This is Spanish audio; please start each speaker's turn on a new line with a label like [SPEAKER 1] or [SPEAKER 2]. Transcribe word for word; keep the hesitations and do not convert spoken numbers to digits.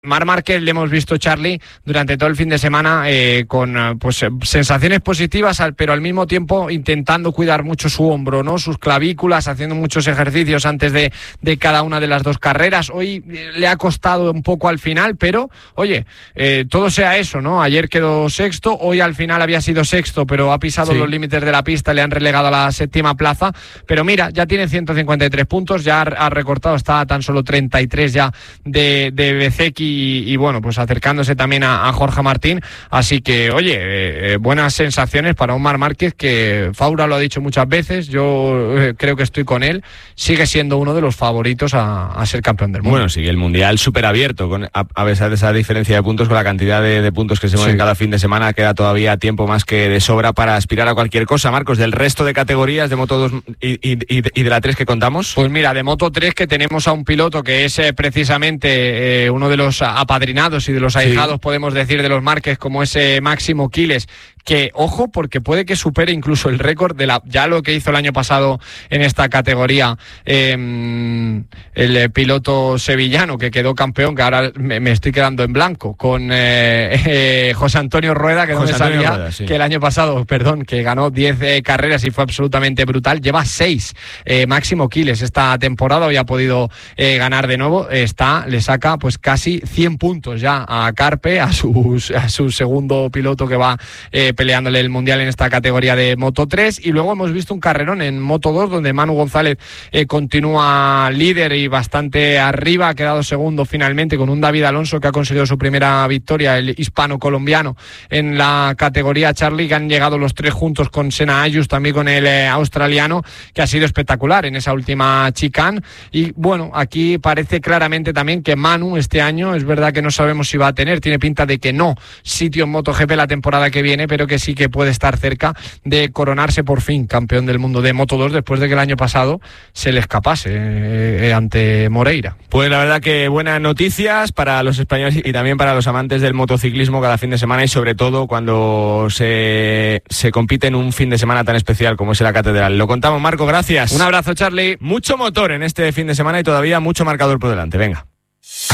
[SPEAKER 1] Marc Márquez le hemos visto, Charly, durante todo el fin de semana eh, con pues sensaciones positivas, pero al mismo tiempo intentando cuidar mucho su hombro, ¿no? Sus clavículas, haciendo muchos ejercicios antes de, de cada una de las dos carreras. Hoy le ha costado un poco al final, pero oye, eh, todo sea eso, ¿no? Ayer quedó sexto, hoy al final había sido sexto, pero ha pisado sí. los límites de la pista, le han relegado a la séptima plaza. Pero mira, ya tiene ciento cincuenta y tres puntos, ya ha recortado, está a tan solo treinta y tres ya de, de Bezzecchi. Y, y bueno, pues acercándose también a, a Jorge Martín, así que oye, eh, buenas sensaciones para un Marc Márquez que Faura lo ha dicho muchas veces, yo eh, creo que estoy con él, sigue siendo uno de los favoritos a, a ser campeón del mundo.
[SPEAKER 2] Bueno, sigue el Mundial súper abierto, con, a, a pesar de esa diferencia de puntos, con la cantidad de, de puntos que se mueven sí. cada fin de semana, queda todavía tiempo más que de sobra para aspirar a cualquier cosa. Marcos, del resto de categorías de Moto dos y, y, y, de, y de la tres que contamos.
[SPEAKER 1] Pues mira, de Moto tres que tenemos a un piloto que es eh, precisamente eh, uno de los apadrinados y de los ahijados, sí. podemos decir, de los Márquez, como ese Máximo Quiles, que, ojo, porque puede que supere incluso el récord de la ya lo que hizo el año pasado en esta categoría eh, el piloto sevillano que quedó campeón, que ahora me, me estoy quedando en blanco, con eh, eh, José Antonio Rueda, que José no me sabía Rueda, sí. que el año pasado, perdón, que ganó diez eh, carreras y fue absolutamente brutal, lleva seis eh, Máximo Quiles esta temporada, hoy ha podido eh, ganar de nuevo, está, le saca pues casi cien puntos ya a Carpe, a su, a su segundo piloto que va eh, peleándole el Mundial en esta categoría de Moto tres, y luego hemos visto un carrerón en Moto dos donde Manu González eh, continúa líder y bastante arriba, ha quedado segundo finalmente con un David Alonso que ha conseguido su primera victoria, el hispano-colombiano en la categoría, Charly, que han llegado los tres juntos con Senna Ayus, también con el eh, australiano, que ha sido espectacular en esa última chicane. Y bueno, aquí parece claramente también que Manu este año, es verdad que no sabemos si va a tener, tiene pinta de que no sitio en MotoGP la temporada que viene, pero que sí que puede estar cerca de coronarse por fin campeón del mundo de Moto dos después de que el año pasado se le escapase eh, ante Moreira.
[SPEAKER 2] Pues la verdad que buenas noticias para los españoles y también para los amantes del motociclismo cada fin de semana, y sobre todo cuando se, se compite en un fin de semana tan especial como es la Catedral. Lo contamos, Marco, gracias.
[SPEAKER 1] Un abrazo, Charly.
[SPEAKER 2] Mucho motor en este fin de semana y todavía mucho marcador por delante. Venga.